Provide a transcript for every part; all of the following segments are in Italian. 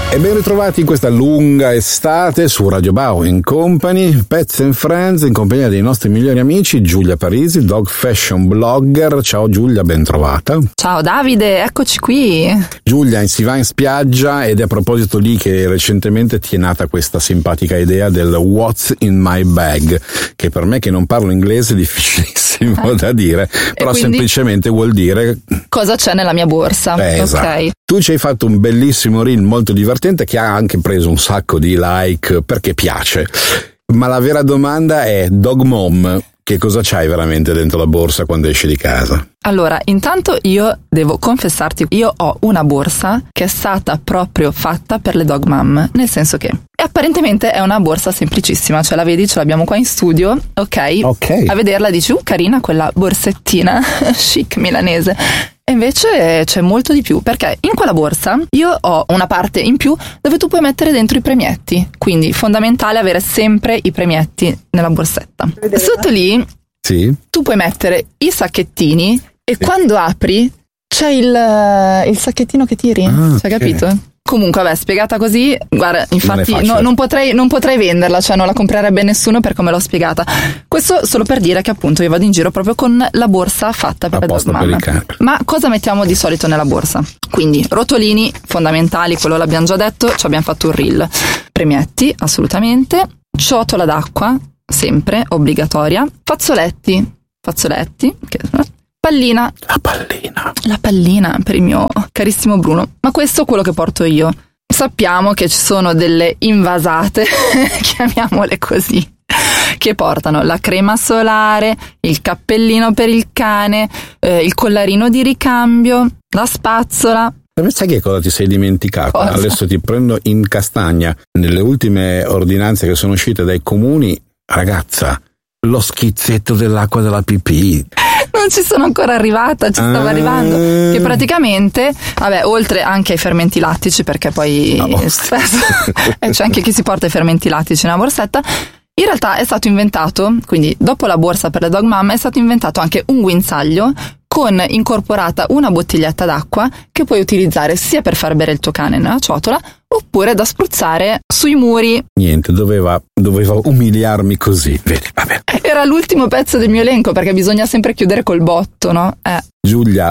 E ben ritrovati in questa lunga estate su Radio Bao Company, Pets and Friends, in compagnia dei nostri migliori amici Giulia Parisi, dog fashion blogger. Ciao Giulia, ben trovata. Ciao Davide, eccoci qui. Giulia, si va in spiaggia ed è a proposito lì che recentemente ti è nata questa simpatica idea del What's in my bag, che per me che non parlo inglese è difficilissimo da dire, però semplicemente vuol dire cosa c'è nella mia borsa. Esatto. Ok. Tu ci hai fatto un bellissimo reel molto divertente che ha anche preso un sacco di like perché piace. Ma la vera domanda è, Dog Mom, che cosa c'hai veramente dentro la borsa quando esci di casa? Allora, intanto io devo confessarti, io ho una borsa che è stata proprio fatta per le dog mom, nel senso che apparentemente è una borsa semplicissima, cioè la vedi, ce l'abbiamo qua in studio, ok. A vederla dici, carina quella borsettina chic milanese. E invece c'è molto di più, perché in quella borsa io ho una parte in più dove tu puoi mettere dentro i premietti, quindi fondamentale avere sempre i premietti nella borsetta. Sotto lì tu puoi mettere i sacchettini e quando apri c'è il sacchettino che tiri, cioè, capito? Comunque, vabbè, spiegata così, guarda, infatti non potrei venderla, cioè non la comprerebbe nessuno per come l'ho spiegata. Questo solo per dire che appunto io vado in giro proprio con la borsa fatta per la dog mom. Ma cosa mettiamo di solito nella borsa? Quindi rotolini fondamentali, quello l'abbiamo già detto, ci abbiamo fatto un reel. Premietti, assolutamente. Ciotola d'acqua, sempre, obbligatoria. Fazzoletti, che... Pallina. La pallina per il mio carissimo Bruno. Ma questo è quello che porto io. Sappiamo che ci sono delle invasate, chiamiamole così, che portano la crema solare, il cappellino per il cane, il collarino di ricambio, la spazzola. Sai che cosa ti sei dimenticato? Cosa? Adesso ti prendo in castagna. Nelle ultime ordinanze che sono uscite dai comuni, ragazza, lo schizzetto dell'acqua della pipì. Non ci sono ancora arrivata, ci stavo arrivando. Che praticamente, vabbè, oltre anche ai fermenti lattici, perché poi spesso c'è anche chi si porta i fermenti lattici nella borsetta. In realtà è stato inventato, quindi dopo la borsa per le dog mom, è stato inventato anche un guinzaglio con incorporata una bottiglietta d'acqua che puoi utilizzare sia per far bere il tuo cane nella ciotola oppure da spruzzare sui muri. Niente, doveva umiliarmi così, vedi, vabbè. Era l'ultimo pezzo del mio elenco perché bisogna sempre chiudere col botto, no? Giulia,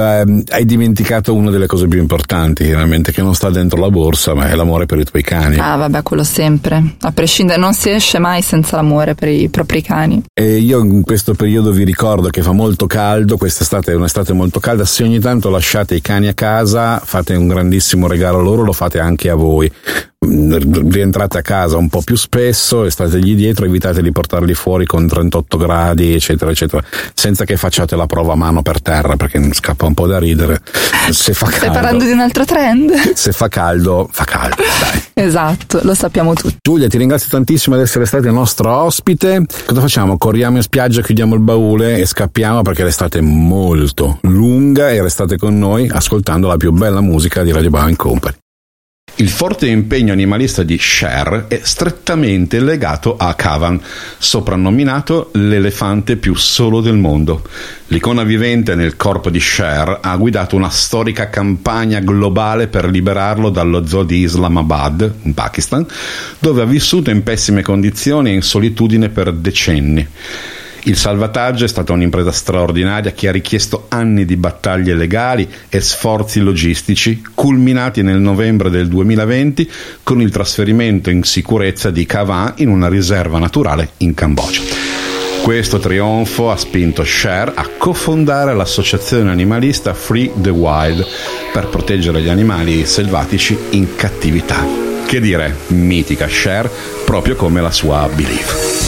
hai dimenticato una delle cose più importanti, veramente, che non sta dentro la borsa, ma è l'amore per i tuoi cani. Ah, vabbè, quello sempre. A prescindere, non si esce mai senza l'amore per i propri cani. E io in questo periodo vi ricordo che fa molto caldo, quest'estate è un'estate molto calda, se ogni tanto lasciate i cani a casa, fate un grandissimo regalo a loro, lo fate anche a voi. Rientrate a casa un po' più spesso e stategli dietro, evitate di portarli fuori con 38 gradi eccetera eccetera, senza che facciate la prova a mano per terra, perché mi scappa un po' da ridere. Se fa caldo, stai parlando di un altro trend? Se fa caldo, dai. Esatto, lo sappiamo tutti. Giulia, ti ringrazio tantissimo di essere stata il nostro ospite. Cosa facciamo? Corriamo in spiaggia, chiudiamo il baule e scappiamo, perché l'estate è molto lunga e restate con noi ascoltando la più bella musica di Radio Bao Company. Il forte impegno animalista di Cher è strettamente legato a Kavan, soprannominato l'elefante più solo del mondo. L'icona vivente nel corpo di Cher ha guidato una storica campagna globale per liberarlo dallo zoo di Islamabad, in Pakistan, dove ha vissuto in pessime condizioni e in solitudine per decenni. Il salvataggio è stata un'impresa straordinaria che ha richiesto anni di battaglie legali e sforzi logistici, culminati nel novembre del 2020 con il trasferimento in sicurezza di Kavan in una riserva naturale in Cambogia. Questo trionfo ha spinto Cher a cofondare l'associazione animalista Free the Wild per proteggere gli animali selvatici in cattività. Che dire, mitica Cher, proprio come la sua Believe.